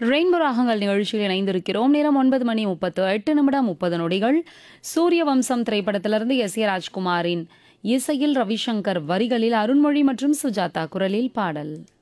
Rainbow ராகங்கள் நிகழ்ச்சியில் இணைந்திருக்கிறோம். நேரம் 9:38 சூரிய வம்சம் திரைப்படத்திலிருந்து எஸ். ஏ. ராஜ்குமாரின் இசையில் ரவிசங்கர் வரிகளில் அருண்மொழி மற்றும் சுஜாதா குரலில் பாடல்.